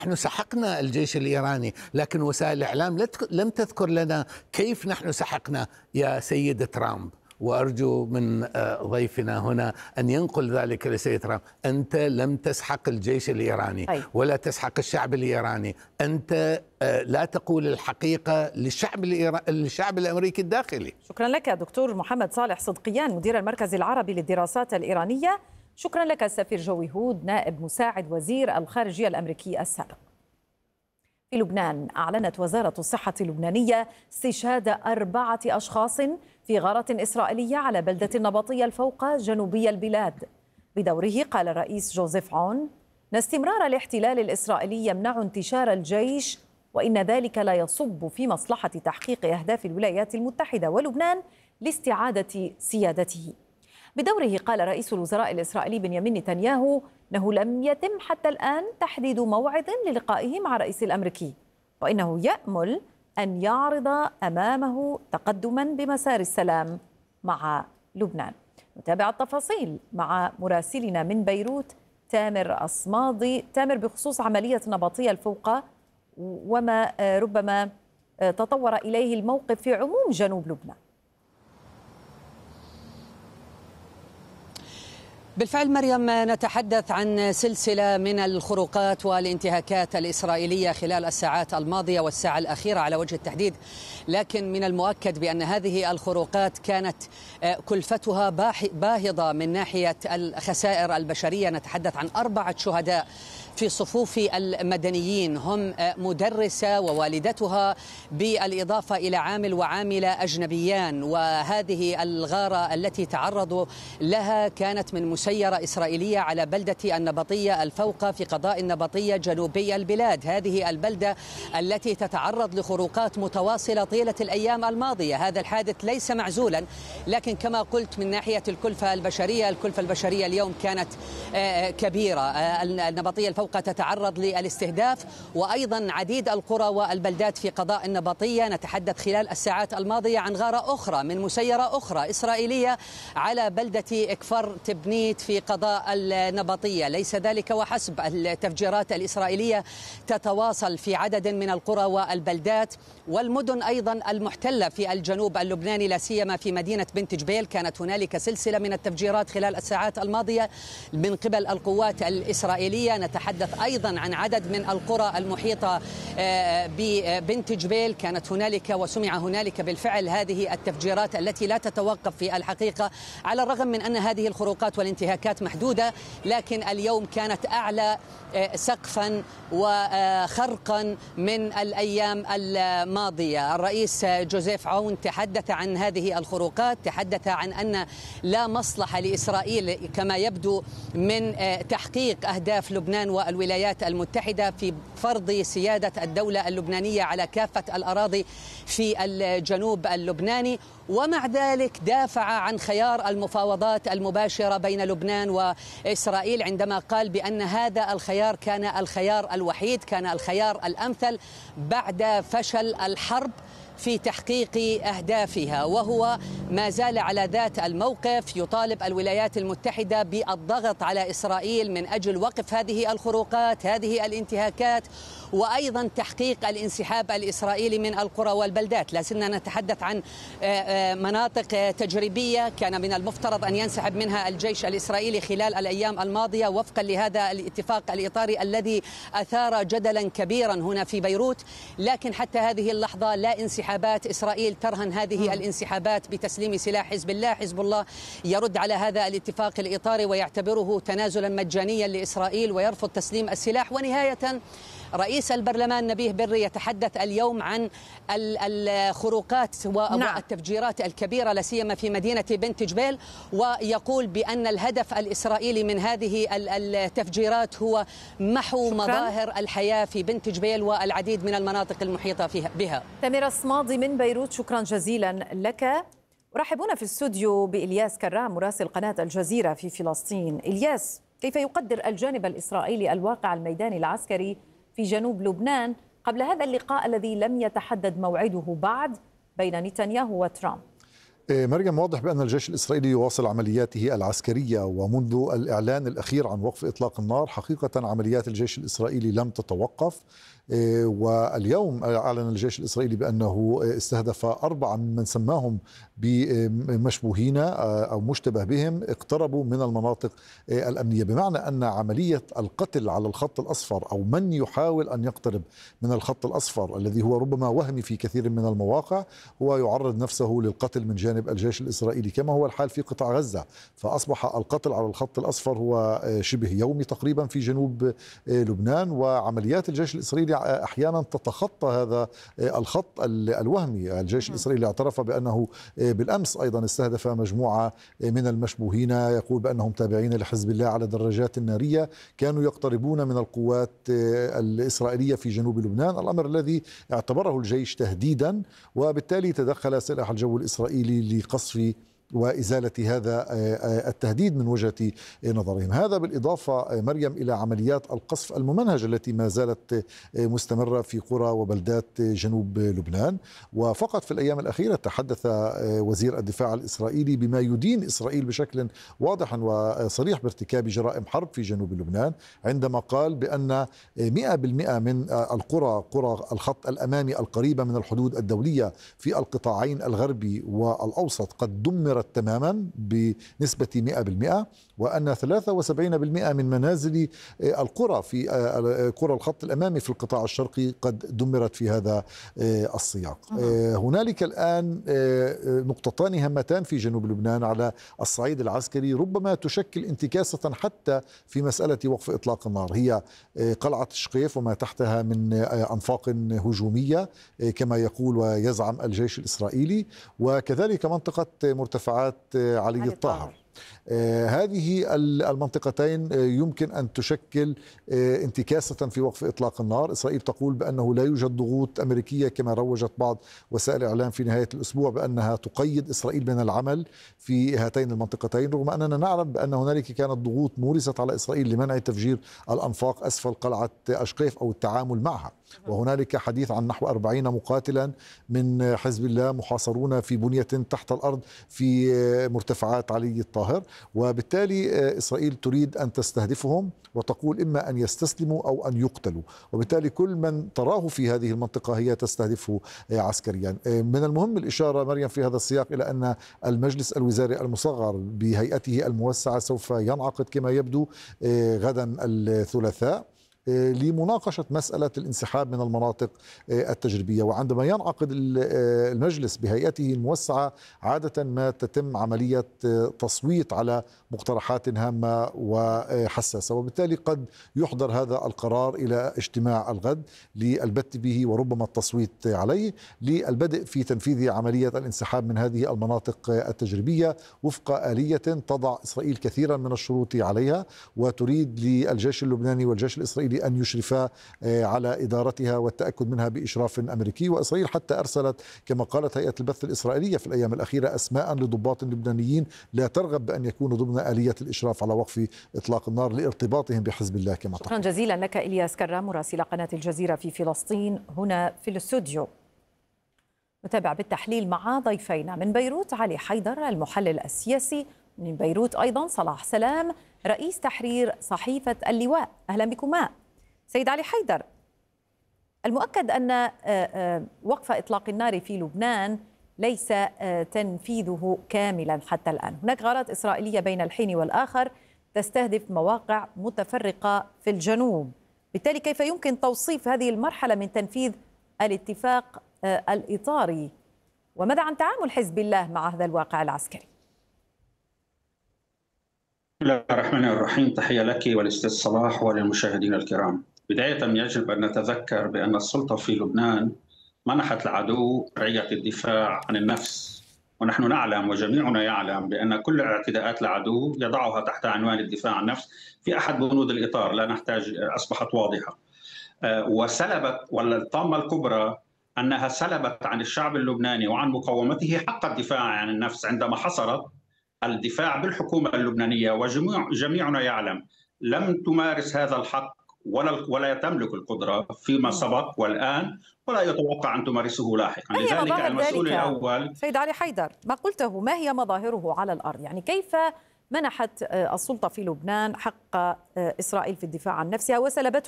نحن سحقنا الجيش الإيراني، لكن وسائل الإعلام لم تذكر لنا كيف نحن سحقنا يا سيد ترامب. وأرجو من ضيفنا هنا أن ينقل ذلك لسيد ترامب. أنت لم تسحق الجيش الإيراني ولا تسحق الشعب الإيراني. أنت لا تقول الحقيقة للشعب الأمريكي الداخلي. شكرا لك دكتور محمد صالح صدقيان، مدير المركز العربي للدراسات الإيرانية. شكرا لك السفير جوي هود، نائب مساعد وزير الخارجية الأمريكي السابق. في لبنان، أعلنت وزارة الصحة اللبنانية استشهاد 4 أشخاص في غارة إسرائيلية على بلدة النبطية الفوقى جنوبي البلاد. بدوره قال الرئيس جوزيف عون أن استمرار الاحتلال الإسرائيلي يمنع انتشار الجيش، وإن ذلك لا يصب في مصلحة تحقيق أهداف الولايات المتحدة ولبنان لاستعادة سيادته. بدوره قال رئيس الوزراء الإسرائيلي بنيامين نتنياهو أنه لم يتم حتى الآن تحديد موعد للقائه مع الرئيس الأمريكي، وإنه يأمل أن يعرض أمامه تقدما بمسار السلام مع لبنان. نتابع التفاصيل مع مراسلنا من بيروت تامر أصماضي. تامر، بخصوص عملية نبطية الفوقى وما ربما تطور إليه الموقف في عموم جنوب لبنان. بالفعل مريم، نتحدث عن سلسلة من الخروقات والانتهاكات الإسرائيلية خلال الساعات الماضية والساعة الأخيرة على وجه التحديد، لكن من المؤكد بأن هذه الخروقات كانت كلفتها باهظة من ناحية الخسائر البشرية. نتحدث عن 4 شهداء في صفوف المدنيين، هم مدرسة ووالدتها بالإضافة إلى عامل وعاملة أجنبيان. وهذه الغارة التي تعرضوا لها كانت من مسيرة إسرائيلية على بلدة النبطية الفوقى في قضاء النبطية جنوبي البلاد. هذه البلدة التي تتعرض لخروقات متواصلة طيلة الأيام الماضية. هذا الحادث ليس معزولا، لكن كما قلت من ناحية الكلفة البشرية اليوم كانت كبيرة. النبطية الفوقى تتعرض للاستهداف، وأيضا عديد القرى والبلدات في قضاء النبطية. نتحدث خلال الساعات الماضية عن غارة أخرى من مسيرة أخرى إسرائيلية على بلدة إكفر تبنيت في قضاء النبطية. ليس ذلك وحسب، التفجيرات الإسرائيلية تتواصل في عدد من القرى والبلدات والمدن أيضا المحتلة في الجنوب اللبناني، لا سيما في مدينة بنت جبيل. كانت هنالك سلسلة من التفجيرات خلال الساعات الماضية من قبل القوات الإسرائيلية. نتحدث أيضا عن عدد من القرى المحيطة ببنت جبيل، كانت هنالك وسمع هنالك بالفعل هذه التفجيرات التي لا تتوقف في الحقيقة، على الرغم من أن هذه الخروقات والانتهاكات محدودة، لكن اليوم كانت أعلى سقفا وخرقا من الأيام الماضية. الرئيس جوزيف عون تحدث عن هذه الخروقات، تحدث عن أن لا مصلحة لإسرائيل كما يبدو من تحقيق أهداف لبنان والولايات المتحدة في فرض سيادة الدولة اللبنانية على كافة الأراضي في الجنوب اللبناني. ومع ذلك دافع عن خيار المفاوضات المباشرة بين لبنان وإسرائيل، عندما قال بأن هذا الخيار كان الخيار الوحيد، كان الخيار الأمثل بعد فشل الحرب في تحقيق أهدافها. وهو ما زال على ذات الموقف، يطالب الولايات المتحدة بالضغط على إسرائيل من أجل وقف هذه الخروقات، هذه الانتهاكات، وأيضا تحقيق الانسحاب الإسرائيلي من القرى والبلدات. لازلنا نتحدث عن مناطق تجريبية كان من المفترض أن ينسحب منها الجيش الإسرائيلي خلال الأيام الماضية وفقا لهذا الاتفاق الإطاري الذي أثار جدلا كبيرا هنا في بيروت، لكن حتى هذه اللحظة لا انسحابات. إسرائيل ترهن هذه الانسحابات بتسليم سلاح حزب الله. حزب الله يرد على هذا الاتفاق الإطاري ويعتبره تنازلا مجانيا لإسرائيل ويرفض تسليم السلاح. ونهاية رئيس البرلمان نبيه بري يتحدث اليوم عن الخروقات والتفجيرات الكبيرة لا سيما في مدينة بنت جبيل، ويقول بأن الهدف الإسرائيلي من هذه التفجيرات هو محو مظاهر الحياة في بنت جبيل والعديد من المناطق المحيطة بها. تامر أصماضي من بيروت، شكرا جزيلا لك. أرحب هنا في الاستوديو بإلياس كرام مراسل قناة الجزيرة في فلسطين. إلياس، كيف يقدر الجانب الإسرائيلي الواقع الميداني العسكري في جنوب لبنان قبل هذا اللقاء الذي لم يتحدد موعده بعد بين نتنياهو وترامب؟ مريم، واضح بأن الجيش الإسرائيلي يواصل عملياته العسكرية، ومنذ الإعلان الأخير عن وقف إطلاق النار حقيقة عمليات الجيش الإسرائيلي لم تتوقف. واليوم أعلن الجيش الإسرائيلي بأنه استهدف 4 من سماهم بمشبوهين أو مشتبه بهم اقتربوا من المناطق الأمنية، بمعنى أن عملية القتل على الخط الأصفر أو من يحاول أن يقترب من الخط الأصفر الذي هو ربما وهمي في كثير من المواقع هو يعرض نفسه للقتل من جانب الجيش الإسرائيلي، كما هو الحال في قطاع غزة. فأصبح القتل على الخط الأصفر هو شبه يومي تقريبا في جنوب لبنان، وعمليات الجيش الإسرائيلي أحيانا تتخطى هذا الخط الوهمي. الجيش الإسرائيلي اعترف بأنه بالأمس أيضا استهدف مجموعة من المشبوهين يقول بأنهم تابعين لحزب الله على دراجات نارية كانوا يقتربون من القوات الإسرائيلية في جنوب لبنان، الأمر الذي اعتبره الجيش تهديدا، وبالتالي تدخل سلاح الجو الإسرائيلي لقصف وإزالة هذا التهديد من وجهة نظرهم. هذا بالإضافة مريم إلى عمليات القصف الممنهجة التي ما زالت مستمرة في قرى وبلدات جنوب لبنان. وفقط في الأيام الأخيرة تحدث وزير الدفاع الإسرائيلي بما يدين إسرائيل بشكل واضح وصريح بارتكاب جرائم حرب في جنوب لبنان، عندما قال بأن 100% من القرى، قرى الخط الأمامي القريبة من الحدود الدولية في القطاعين الغربي والأوسط قد دمرت تماما بنسبة 100%، وأن 73% من منازل القرى في قرى الخط الأمامي في القطاع الشرقي قد دمرت في هذا السياق. هنالك الآن نقطتان هامتان في جنوب لبنان على الصعيد العسكري ربما تشكل انتكاسة حتى في مسألة وقف إطلاق النار، هي قلعة شقيف وما تحتها من أنفاق هجومية كما يقول ويزعم الجيش الإسرائيلي، وكذلك منطقة مرتفعات علي الطاهر. هذه المنطقتين يمكن أن تشكل انتكاسة في وقف إطلاق النار. إسرائيل تقول بأنه لا يوجد ضغوط أمريكية كما روجت بعض وسائل الإعلام في نهاية الأسبوع بأنها تقيد إسرائيل من العمل في هاتين المنطقتين، رغم أننا نعلم بأن هنالك كانت ضغوط مورست على إسرائيل لمنع تفجير الأنفاق أسفل قلعة أشقيف أو التعامل معها. وهنالك حديث عن نحو 40 مقاتلا من حزب الله محاصرون في بنية تحت الأرض في مرتفعات علي الطاهر، وبالتالي إسرائيل تريد أن تستهدفهم وتقول إما أن يستسلموا أو أن يقتلوا، وبالتالي كل من تراه في هذه المنطقة هي تستهدفه عسكريا. من المهم الإشارة مريم في هذا السياق إلى أن المجلس الوزاري المصغر بهيئته الموسعة سوف ينعقد كما يبدو غدا الثلاثاء لمناقشة مسألة الانسحاب من المناطق التجريبية. وعندما ينعقد المجلس بهيئته الموسعة عادة ما تتم عملية تصويت على مقترحات هامة وحساسة، وبالتالي قد يحضر هذا القرار إلى اجتماع الغد للبت به وربما التصويت عليه للبدء في تنفيذ عملية الانسحاب من هذه المناطق التجريبية وفق آلية تضع إسرائيل كثيرا من الشروط عليها، وتريد للجيش اللبناني والجيش الإسرائيلي أن يشرفا على إدارتها والتأكد منها بإشراف أمريكي. وإسرائيل حتى أرسلت كما قالت هيئة البث الإسرائيلية في الأيام الأخيرة أسماء لضباط لبنانيين لا ترغب بأن يكونوا ضمن آلية الإشراف على وقف إطلاق النار لارتباطهم بحزب الله كما شكرا جزيلا لك إلياس كرام مراسل قناة الجزيرة في فلسطين هنا في الاستوديو. نتابع بالتحليل مع ضيفينا من بيروت علي حيدر المحلل السياسي، من بيروت أيضا صلاح سلام رئيس تحرير صحيفة اللواء. أهلا بكما. سيد علي حيدر، المؤكد أن وقف إطلاق النار في لبنان ليس تنفيذه كاملا حتى الآن، هناك غارات إسرائيلية بين الحين والآخر تستهدف مواقع متفرقة في الجنوب، بالتالي كيف يمكن توصيف هذه المرحلة من تنفيذ الاتفاق الإطاري؟ وماذا عن تعامل حزب الله مع هذا الواقع العسكري؟ بسم الله الرحمن الرحيم، تحية لك وللأستاذ صلاح وللمشاهدين الكرام. بداية يجب أن نتذكر بأن السلطة في لبنان منحت العدو شرعية الدفاع عن النفس، ونحن نعلم وجميعنا يعلم بأن كل اعتداءات العدو يضعها تحت عنوان الدفاع عن النفس في أحد بنود الإطار، لا نحتاج، أصبحت واضحة. وسلبت، والطامة الكبرى أنها سلبت عن الشعب اللبناني وعن مقاومته حق الدفاع عن النفس عندما حصرت الدفاع بالحكومة اللبنانية، وجميعنا يعلم لم تمارس هذا الحق ولا تملك القدرة فيما سبق والآن، ولا يتوقع أن تمارسه لاحقا. لذلك المسؤول الأول سيد علي حيدر، ما قلته ما هي مظاهره على الأرض؟ يعني كيف منحت السلطة في لبنان حق إسرائيل في الدفاع عن نفسها وسلبته